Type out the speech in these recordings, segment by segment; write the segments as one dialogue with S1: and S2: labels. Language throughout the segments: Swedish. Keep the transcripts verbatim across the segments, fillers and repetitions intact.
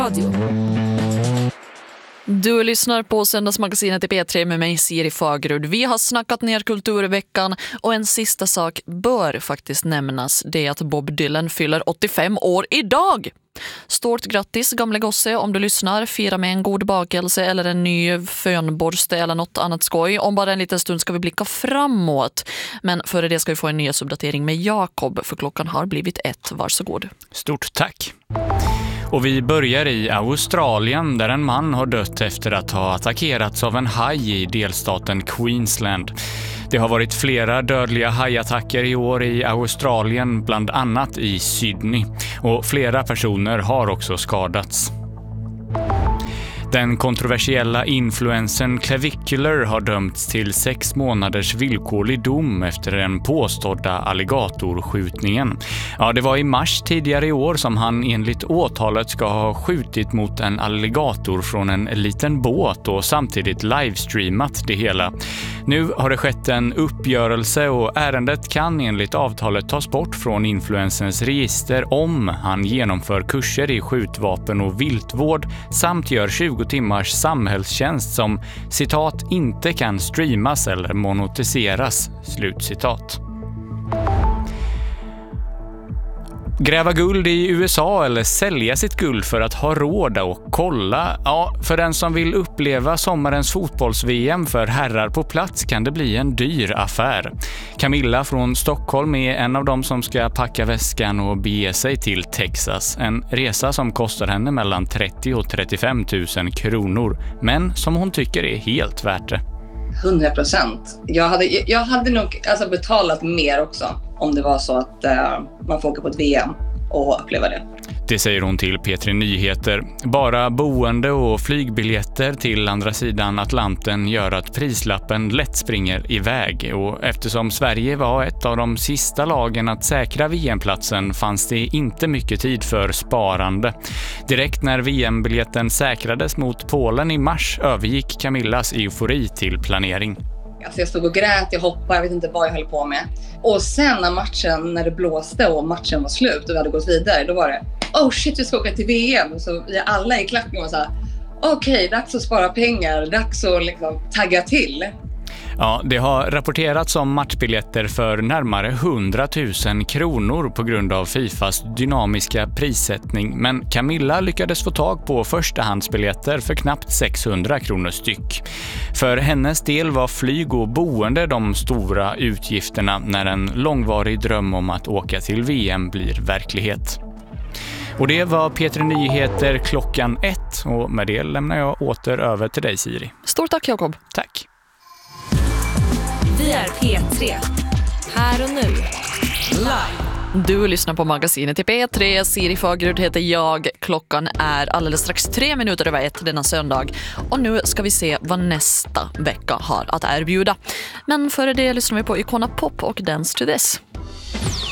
S1: Radio. Du lyssnar på Söndagsmagasinet i P tre med mig, Siri Fagerud. Vi har snackat ner kulturveckan och en sista sak bör faktiskt nämnas. Det är att Bob Dylan fyller åttiofem år idag. Stort grattis, gamle gosse, om du lyssnar. Fira med en god bakelse eller en ny fönborste eller något annat skoj. Om bara en liten stund ska vi blicka framåt. Men före det ska vi få en nyhetsuppdatering med Jakob, för klockan har blivit ett. Varsågod.
S2: Stort tack. Och vi börjar i Australien där en man har dött efter att ha attackerats av en haj i delstaten Queensland. Det har varit flera dödliga hajattacker i år i Australien, bland annat i Sydney. Och flera personer har också skadats. Den kontroversiella influencern Clavicular har dömts till sex månaders villkorlig dom efter den påstådda alligatorskjutningen. Ja, det var i mars tidigare i år som han enligt åtalet ska ha skjutit mot en alligator från en liten båt och samtidigt livestreamat det hela. Nu har det skett en uppgörelse och ärendet kan enligt avtalet tas bort från influencers register om han genomför kurser i skjutvapen och viltvård samt gör tjugo timmars samhällstjänst som citat inte kan streamas eller monetiseras, slutcitat. Gräva guld i U S A eller sälja sitt guld för att ha råd och kolla? Ja, för den som vill uppleva sommarens fotbolls-V M för herrar på plats kan det bli en dyr affär. Camilla från Stockholm är en av dem som ska packa väskan och bege sig till Texas. En resa som kostar henne mellan trettio och trettiofem tusen kronor, men som hon tycker är helt värt det.
S3: hundra procent. Jag hade, jag hade nog alltså betalat mer också om det var så att uh, man får åka på ett V M och uppleva det.
S2: Det säger hon till P tre Nyheter. Bara boende och flygbiljetter till andra sidan Atlanten gör att prislappen lätt springer iväg. Och eftersom Sverige var ett av de sista lagen att säkra V M-platsen fanns det inte mycket tid för sparande. Direkt när V M-biljetten säkrades mot Polen i mars övergick Camillas eufori till planering.
S3: Alltså jag stod och grät, jag hoppade, jag vet inte vad jag höll på med. Och sen när matchen, när det blåste och matchen var slut och vi hade gått vidare, då var det oh shit, vi ska åka till V M. Så vi alla i klacken var så här, okej, okay, dags att spara pengar, dags att liksom tagga till.
S2: Ja, det har rapporterats om matchbiljetter för närmare hundra tusen kronor på grund av Fifas dynamiska prissättning. Men Camilla lyckades få tag på förstahandsbiljetter för knappt sexhundra kronor styck. För hennes del var flyg och boende de stora utgifterna när en långvarig dröm om att åka till V M blir verklighet. Och det var P tre Nyheter klockan ett, och med det lämnar jag åter över till dig, Siri.
S1: Stort tack, Jakob.
S2: Tack.
S4: Vi är P tre. Här och nu. Live.
S1: Du lyssnar på magasinet i P tre. Siri Fagerud heter jag. Klockan är alldeles strax tre minuter över ett denna söndag. Och nu ska vi se vad nästa vecka har att erbjuda. Men före det lyssnar vi på Icona Pop och Dance to This.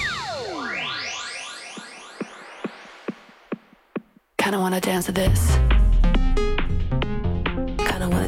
S5: Kinda wanna dance to this.